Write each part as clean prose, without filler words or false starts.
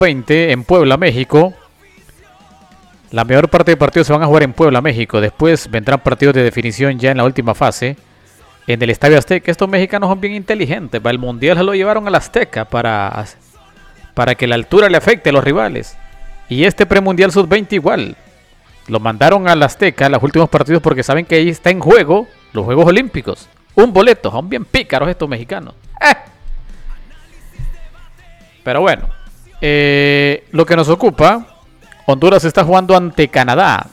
20 en Puebla, México. La mayor parte de partidos se van a jugar en Puebla, México. Después vendrán partidos de definición ya en la última fase en el Estadio Azteca. Estos mexicanos son bien inteligentes. Para el Mundial se lo llevaron al Azteca para que la altura le afecte a los rivales. Y este premundial sub-20 igual. Lo mandaron al Azteca en los últimos partidos porque saben que ahí está en juego los Juegos Olímpicos. Un boleto. Son bien pícaros estos mexicanos. Pero bueno. Lo que nos ocupa... Honduras está jugando ante Canadá.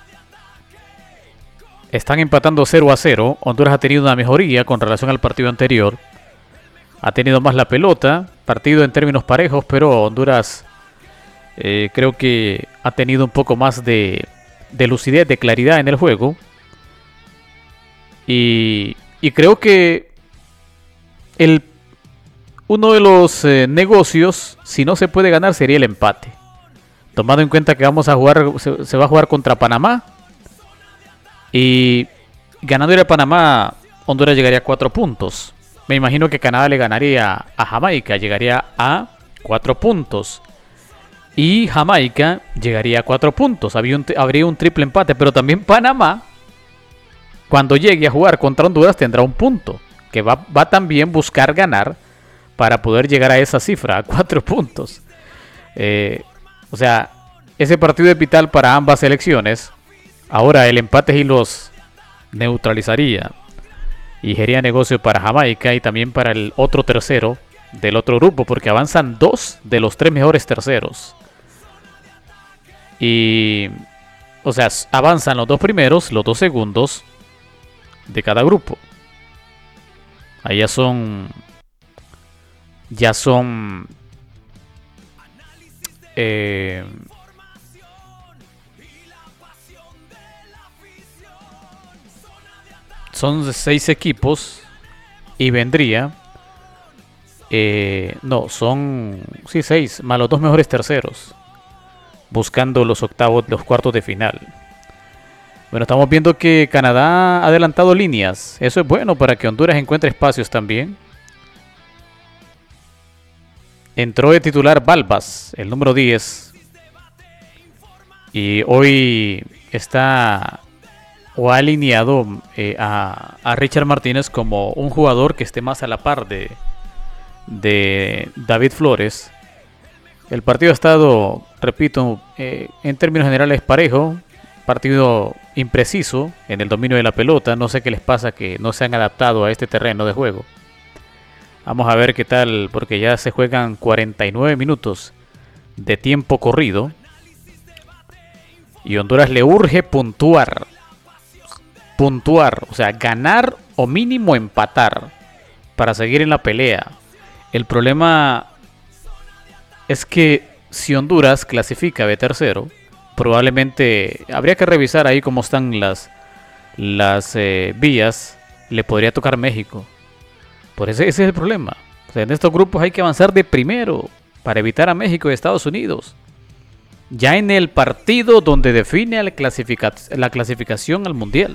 Están empatando 0-0. Honduras ha tenido una mejoría con relación al partido anterior. Ha tenido más la pelota. Partido en términos parejos, pero Honduras creo que ha tenido un poco más de lucidez, de claridad en el juego. Y creo que uno de los negocios, si no se puede ganar, sería el empate. Tomando en cuenta que vamos a jugar, se va a jugar contra Panamá. Y ganando a Panamá, Honduras llegaría a 4 puntos. Me imagino que Canadá le ganaría a Jamaica, llegaría a 4 puntos. Y Jamaica llegaría a 4 puntos. Habría un triple empate, pero también Panamá, cuando llegue a jugar contra Honduras, tendrá un punto. Que va también a buscar ganar para poder llegar a esa cifra, a 4 puntos. O sea, ese partido es vital para ambas selecciones. Ahora el empate sí los neutralizaría y sería negocio para Jamaica y también para el otro tercero del otro grupo, porque avanzan 2 de los 3 mejores terceros. Y, o sea, avanzan los 2 primeros, los 2 segundos de cada grupo. Ahí ya son son 6 equipos y vendría no, son 6 más los 2 mejores terceros buscando los cuartos de final. Bueno, estamos viendo que Canadá ha adelantado líneas. Eso es bueno para que Honduras encuentre espacios también. Entró de titular Balbas, el número 10. Y hoy está o ha alineado a Richard Martínez como un jugador que esté más a la par de David Flores. El partido ha estado, repito, en términos generales parejo. Partido impreciso en el dominio de la pelota. No sé qué les pasa que no se han adaptado a este terreno de juego. Vamos a ver qué tal, porque ya se juegan 49 minutos de tiempo corrido. Y Honduras le urge puntuar. O sea, ganar o mínimo empatar para seguir en la pelea. El problema es que si Honduras clasifica de tercero, probablemente habría que revisar ahí cómo están las vías. Le podría tocar México. Por ese es el problema. O sea, en estos grupos hay que avanzar de primero para evitar a México y Estados Unidos. Ya en el partido donde define la clasificación al Mundial.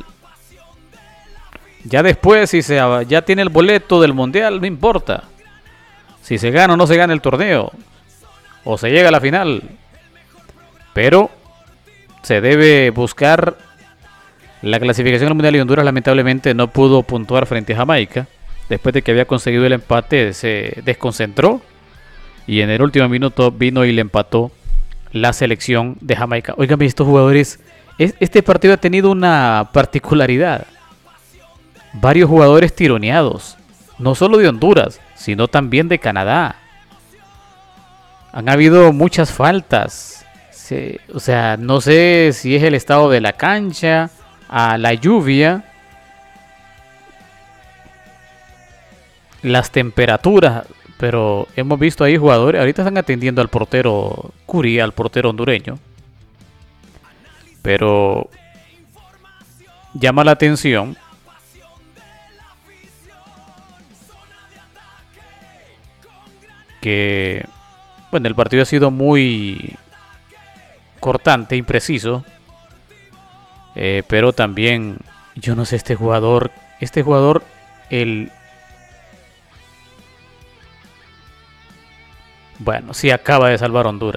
Ya después, si ya tiene el boleto del Mundial, no importa. Si se gana o no se gana el torneo. O se llega a la final. Pero se debe buscar la clasificación al Mundial y Honduras lamentablemente no pudo puntuar frente a Jamaica. Después de que había conseguido el empate, se desconcentró. Y en el último minuto vino y le empató la selección de Jamaica. Óigame, estos jugadores... Este partido ha tenido una particularidad. Varios jugadores tironeados. No solo de Honduras, sino también de Canadá. Han habido muchas faltas. O sea, no sé si es el estado de la cancha, a la lluvia, las temperaturas, pero hemos visto ahí jugadores, ahorita están atendiendo al portero Curia, al portero hondureño, pero llama la atención que, bueno, el partido ha sido muy cortante, impreciso, pero también, yo no sé, este jugador, Bueno, sí acaba de salvar Honduras.